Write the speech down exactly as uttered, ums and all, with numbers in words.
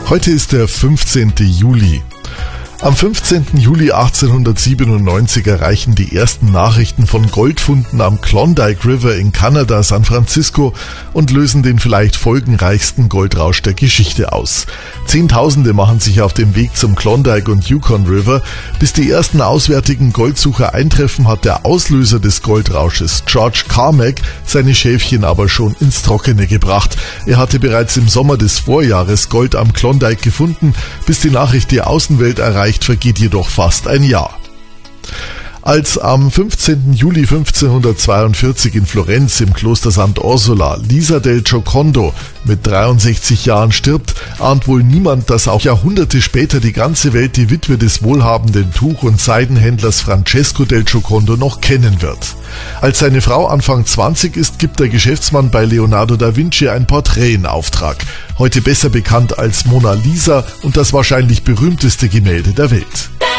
Heute ist der fünfzehnten Juli. Am fünfzehnten Juli achtzehnhundertsiebenundneunzig erreichen die ersten Nachrichten von Goldfunden am Klondike River in Kanada San Francisco und lösen den vielleicht folgenreichsten Goldrausch der Geschichte aus. Zehntausende machen sich auf den Weg zum Klondike und Yukon River. Bis die ersten auswärtigen Goldsucher eintreffen, hat der Auslöser des Goldrausches, George Carmack, seine Schäfchen aber schon ins Trockene gebracht. Er hatte bereits im Sommer des Vorjahres Gold am Klondike gefunden. Bis die Nachricht die Außenwelt erreicht, vergeht jedoch fast ein Jahr. Als am fünfzehnten Juli fünfzehnhundertzweiundvierzig in Florenz im Kloster Sant'Orsola Lisa del Giocondo mit dreiundsechzig Jahren stirbt, ahnt wohl niemand, dass auch Jahrhunderte später die ganze Welt die Witwe des wohlhabenden Tuch- und Seidenhändlers Francesco del Giocondo noch kennen wird. Als seine Frau Anfang zwanzig ist, gibt der Geschäftsmann bei Leonardo da Vinci ein Porträt in Auftrag. Heute besser bekannt als Mona Lisa und das wahrscheinlich berühmteste Gemälde der Welt.